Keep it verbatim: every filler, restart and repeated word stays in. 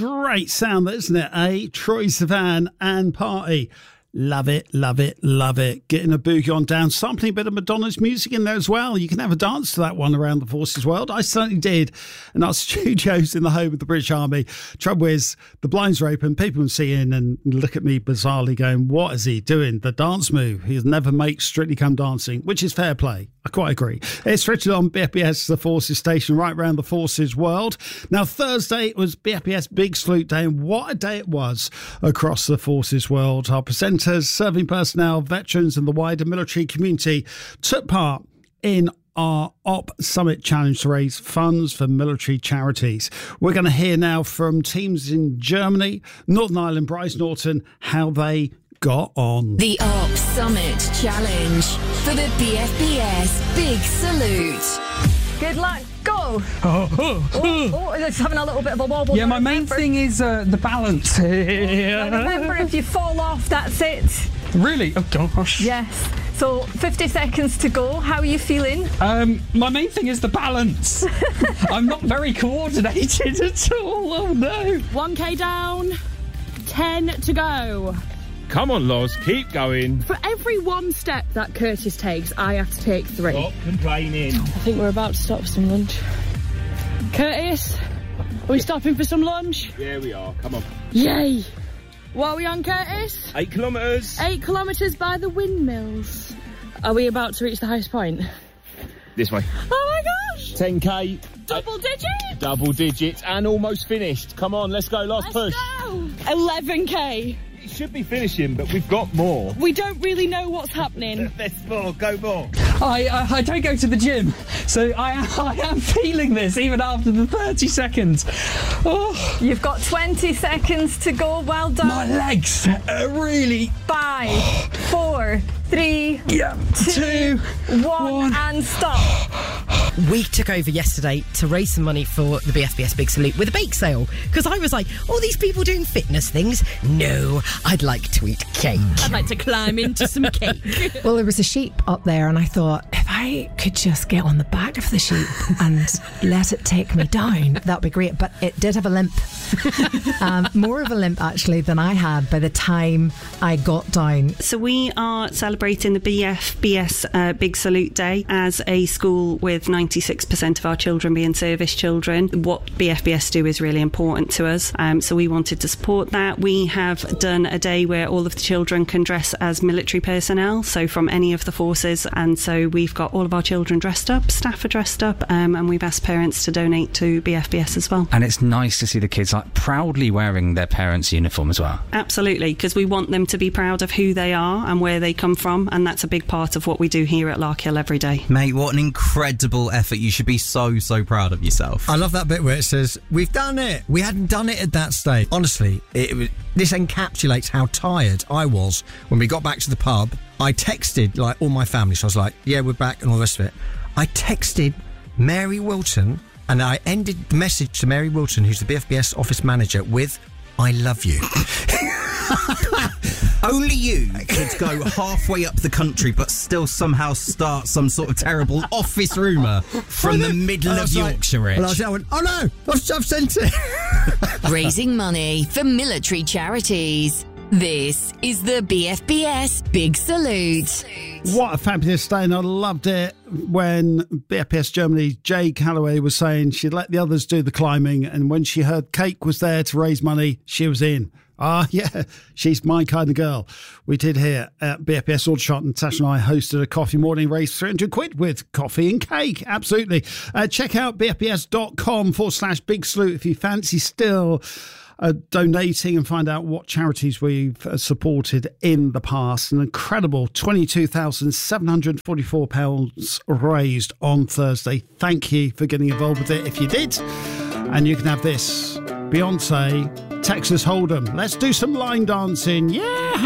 great sound, isn't it? Eh? Troye Sivan and Party. Love it, love it, love it. Getting a boogie on down, sampling a bit of Madonna's music in there as well. You can have a dance to that one around the Forces World. I certainly did. In our studios in the home of the British Army. Trouble is, the blinds are open. People can see in and look at me bizarrely going, what is he doing? The dance move. He never makes Strictly Come Dancing, which is fair play. I quite agree. It's Richard on B F B S, the Forces station, right around the Forces World. Now, Thursday it was B F B S Big Salute Day, and what a day it was across the Forces World. Our presenters, serving personnel, veterans and the wider military community took part in our Op Summit Challenge to raise funds for military charities. We're going to hear now from teams in Germany, Northern Ireland, Bryce Norton, how they got on. The Op Summit Challenge for the B F B S Big Salute. Good luck. Go. Oh, oh, oh, oh, it's having a little bit of a wobble. Yeah, my main remember. thing is uh, the balance. Remember, if you fall off, that's it. Really? Oh, gosh. Yes. So, fifty seconds to go. How are you feeling? Um, my main thing is the balance. I'm not very coordinated at all. Oh, no. one K down. ten to go. Come on, Loz, keep going. For every one step that Curtis takes, I have to take three. Stop complaining. I think we're about to stop for some lunch. Curtis, are we stopping for some lunch? Yeah, we are. Come on. Yay! What are we on, Curtis? Eight kilometres. Eight kilometres by the windmills. Are we about to reach the highest point? This way. Oh my gosh! ten K. Double digits? Double digits and almost finished. Come on, let's go. Last let's push. Go. eleven K. It should be finishing, but we've got more. We don't really know what's happening. There's more. Go more. I, I I don't go to the gym, so I am, I am feeling this even after the thirty seconds. Oh. You've got twenty seconds to go. Well done. My legs are really... Five, four, three, yeah. two, two one, one, and stop. We took over yesterday to raise some money for the B F B S Big Salute with a bake sale, because I was like, all these people doing fitness things? No, I'd like to eat cake. I'd like to climb into some cake. Well, there was a sheep up there, and I thought, if I could just get on the back of the sheep and let it take me down, that'd be great. But it did have a limp. um, more of a limp, actually, than I had by the time I got down. So we are celebrating the B F B S uh, Big Salute Day as a school with ninety-six percent of our children being service children. What B F B S do is really important to us, um, so we wanted to support that. We have done a day where all of the children can dress as military personnel, so from any of the forces, and so we've got all of our children dressed up, staff are dressed up, um, and we've asked parents to donate to B F B S as well. And it's nice to see the kids like proudly wearing their parents' uniform as well. Absolutely, because we want them to be proud of who they are and where they come from, and that's a big part of what we do here at Larkhill every day. Mate, what an incredible effort. You should be so, so proud of yourself. I love that bit where it says, we've done it. We hadn't done it at that stage. Honestly, it, it, this encapsulates how tired I was when we got back to the pub. I texted like all my family, so I was like, yeah, we're back and all the rest of it. I texted Mary Wilton, and I ended the message to Mary Wilton, who's the B F B S office manager, with, I love you. Only you could go halfway up the country but still somehow start some sort of terrible office rumour from the middle of Yorkshire. Like, well, I, was, I went, oh no, I've, I've sent it. Raising money for military charities. This is the B F B S Big Salute. What a fabulous day, and I loved it when B F B S Germany, Jay Calloway, was saying she'd let the others do the climbing, and when she heard Cake was there to raise money, she was in. Ah, yeah, she's my kind of girl. We did here at B F B S Aldershot, Natasha and I hosted a coffee morning, raised three hundred quid with coffee and cake. Absolutely. Uh, check out bfbs.com forward slash big salute if you fancy still uh, donating and find out what charities we've uh, supported in the past. An incredible twenty-two thousand seven hundred forty-four pounds raised on Thursday. Thank you for getting involved with it if you did. And you can have this. Beyonce, Texas Hold'em. Let's do some line dancing. Yeah!